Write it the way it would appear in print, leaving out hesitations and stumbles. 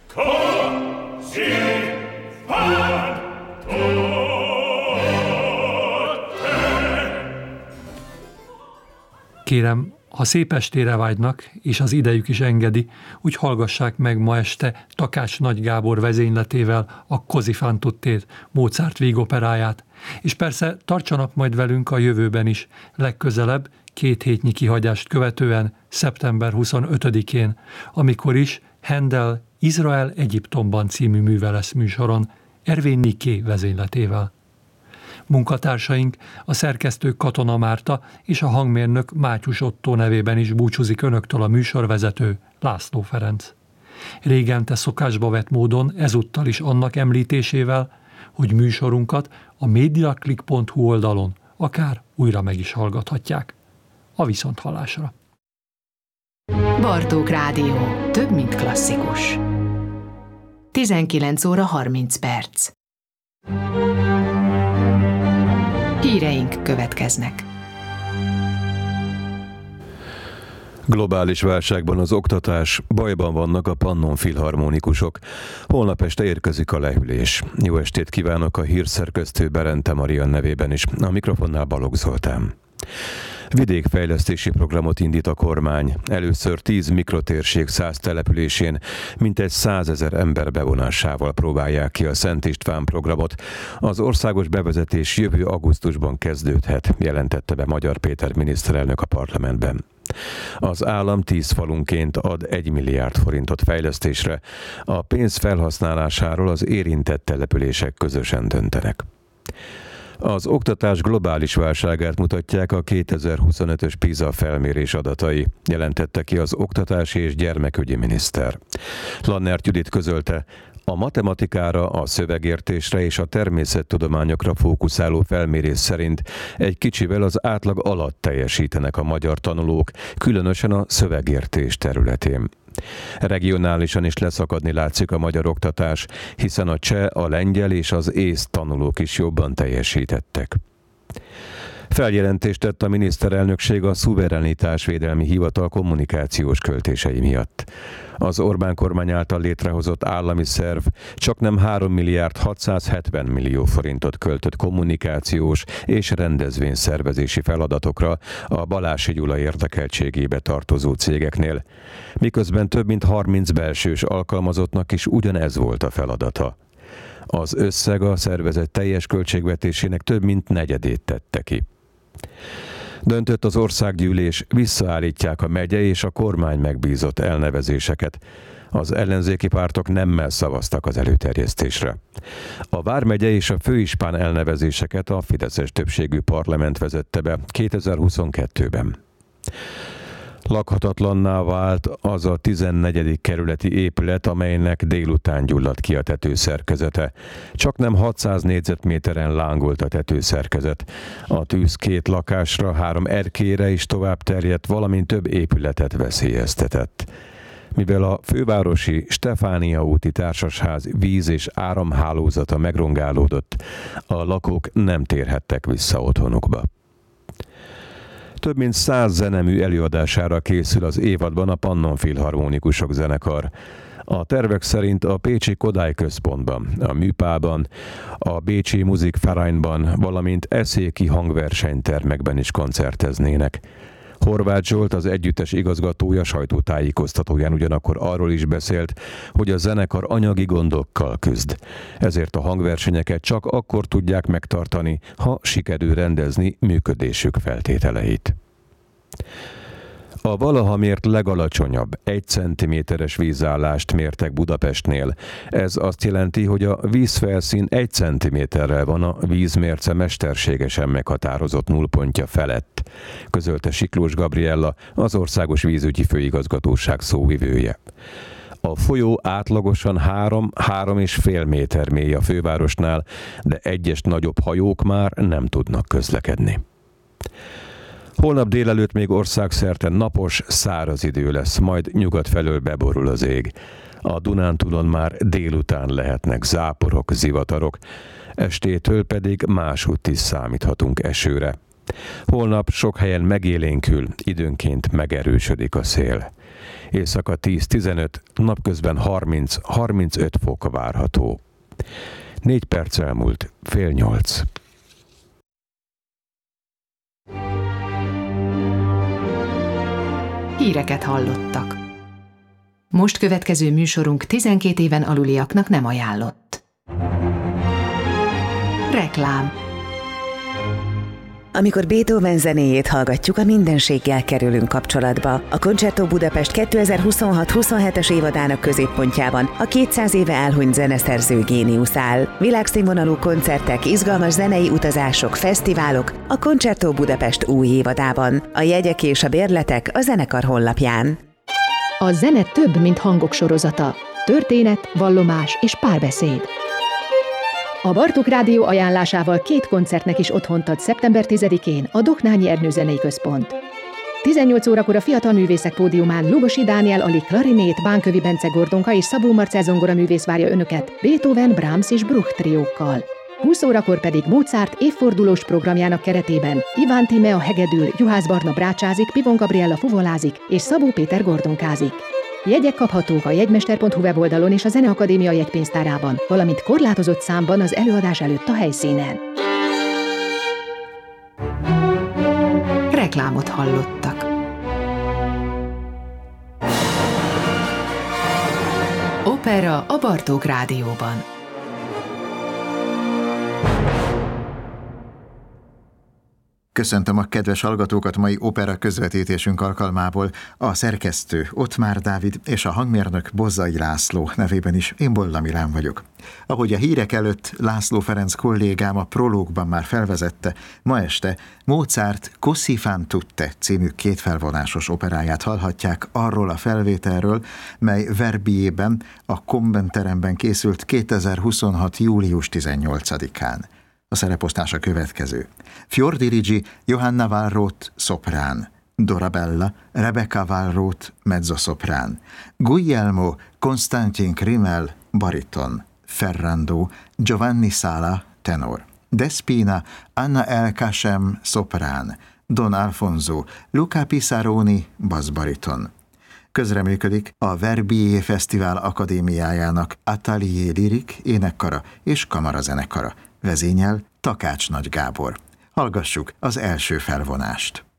Kérem, ha szép estére vágynak, és az idejük is engedi, úgy hallgassák meg ma este Takács Nagy Gábor vezényletével a Così fan tutte Mozart vígoperáját, és persze tartsanak majd velünk a jövőben is, legközelebb 2 hétnyi kihagyást követően, szeptember 25-én, amikor is Handel Izrael Egyiptomban című műve lesz műsoron, Ervin Niké vezényletével. Munkatársaink, a szerkesztő Katona Márta és a hangmérnök Mátyus Ottó nevében is búcsúzik önöktől a műsorvezető László Ferenc. Régente szokásba vett módon ezúttal is annak említésével, hogy műsorunkat a mediaclick.hu oldalon akár újra meg is hallgathatják. A viszonthallásra. Bartók Rádió. Több, mint klasszikus. 19 óra 30 perc. Híreink következnek. Globális válságban az oktatás, bajban vannak a Pannon-filharmonikusok. Holnap este érkezik a leülés. Jó estét kívánok a hírszerkesztő Berente Maria nevében is. A mikrofonnál Balogh Zoltán. Vidékfejlesztési programot indít a kormány. Először 10 mikrotérség 100 településén mintegy 100 000 ember bevonásával próbálják ki a Szent István programot. Az országos bevezetés jövő augusztusban kezdődhet, jelentette be Magyar Péter miniszterelnök a parlamentben. Az állam 10 falunként ad 1 milliárd forintot fejlesztésre. A pénz felhasználásáról az érintett települések közösen döntenek. Az oktatás globális válságát mutatják a 2025-ös PISA felmérés adatai, jelentette ki az oktatási és gyermekügyi miniszter. Lannert Judit közölte, a matematikára, a szövegértésre és a természettudományokra fókuszáló felmérés szerint egy kicsivel az átlag alatt teljesítenek a magyar tanulók, különösen a szövegértés területén. Regionálisan is leszakadni látszik a magyar oktatás, hiszen a cseh, a lengyel és az észt tanulók is jobban teljesítettek. Feljelentést tett a miniszterelnökség a Szuverenitásvédelmi Hivatal kommunikációs költései miatt. Az Orbán kormány által létrehozott állami szerv csaknem 3 milliárd 670 millió forintot költött kommunikációs és rendezvényszervezési feladatokra a Balási Gyula érdekeltségébe tartozó cégeknél, miközben több mint 30 belsős alkalmazottnak is ugyanez volt a feladata. Az összeg a szervezet teljes költségvetésének több mint negyedét tette ki. Döntött az országgyűlés, visszaállítják a megye és a kormány megbízott elnevezéseket. Az ellenzéki pártok nemmel szavaztak az előterjesztésre. A vármegye és a főispán elnevezéseket a fideszes többségű parlament vezette be 2022-ben. Lakhatatlanná vált az a 14. kerületi épület, amelynek délután gyulladt ki a tetőszerkezete. Csaknem 600 négyzetméteren lángolt a tetőszerkezet. A tűz 2 lakásra, 3 erkélyre is tovább terjedt, valamint több épületet veszélyeztetett. Mivel a fővárosi Stefánia úti társasház víz- és áramhálózata megrongálódott, a lakók nem térhettek vissza otthonukba. Több mint 100 zenemű előadására készül az évadban a Pannon-filharmonikusok zenekar. A tervek szerint a pécsi Kodály Központban, a Műpában, a bécsi Musikvereinben, valamint eszéki hangversenytermekben is koncerteznének. Horváth Zsolt, az együttes igazgatója sajtótájékoztatóján ugyanakkor arról is beszélt, hogy a zenekar anyagi gondokkal küzd. Ezért a hangversenyeket csak akkor tudják megtartani, ha sikerül rendezni működésük feltételeit. A valaha mért legalacsonyabb 1 cm-es vízállást mértek Budapestnél. Ez azt jelenti, hogy a vízfelszín 1 cm-rel van a vízmérce mesterségesen meghatározott nullpontja felett, közölte Siklós Gabriella, az Országos Vízügyi Főigazgatóság szóvivője. A folyó átlagosan 3-3,5 méter mély a fővárosnál, de egyes nagyobb hajók már nem tudnak közlekedni. Holnap délelőtt még országszerte napos, száraz idő lesz, majd nyugat felől beborul az ég. A Dunántúlon már délután lehetnek záporok, zivatarok, estétől pedig másútt is számíthatunk esőre. Holnap sok helyen megélénkül, időnként megerősödik a szél. éjszaka 10-15, napközben 30-35 fok várható. 4 perc elmúlt, 7:30. Híreket hallottak. Most következő műsorunk 12 éven aluliaknak nem ajánlott. Reklám. Amikor Beethoven zenéjét hallgatjuk, a mindenséggel kerülünk kapcsolatba. A Concerto Budapest 2026-27-es évadának középpontjában a 200 éve elhunyt zeneszerző géniusz áll. Világszínvonalú koncertek, izgalmas zenei utazások, fesztiválok a Concerto Budapest új évadában. A jegyek és a bérletek a zenekar honlapján. A zene több, mint hangok sorozata. Történet, vallomás és párbeszéd. A Bartók Rádió ajánlásával 2 koncertnek is otthont ad szeptember 10-én a Doknányi Ernő Zenei Központ. 18 órakor a Fiatal Művészek Pódiumán Lugosi Dániel Ali klarinét, Bánkövi Bence Gordonka és Szabó Marcell zongoraművész várja önöket Beethoven, Brahms és Bruch triókkal. 20 órakor pedig Mozart évfordulós programjának keretében Iván Tímea hegedül, Juhász Barna brácsázik, Pivon Gabriella fuvolázik és Szabó Péter gordonkázik. Jegyek kaphatók a jegymester.hu weboldalon és a Zeneakadémia jegypénztárában, valamint korlátozott számban az előadás előtt a helyszínen. Reklámot hallottak. Opera a Bartók Rádióban. Köszöntöm a kedves hallgatókat mai opera közvetítésünk alkalmából. A szerkesztő Ottmár Dávid és a hangmérnök Bozzai László nevében is én Bolla Milán vagyok. Ahogy a hírek előtt László Ferenc kollégám a prológban már felvezette, ma este Mozart Così fan tutte című 2 felvonásos operáját hallhatják arról a felvételről, mely Verbiében, a Konventteremben készült 2026. július 18-án. A szereposztás a következő. Fiordirigi Johanna Wallroth szoprán, Dorabella Rebecca Wallroth mezzoszoprán, Guglielmo Konstantin Krimmel bariton, Ferrando Giovanni Sala tenor, Despina Anna El Kashem szoprán, Don Alfonso Luca Pisaroni basszbariton. Közreműködik a Verbier Fesztivál Akadémiájának Atelier Lyrique énekkara és kamarazenekara. Vezényel Takács Nagy Gábor. Hallgassuk az első felvonást.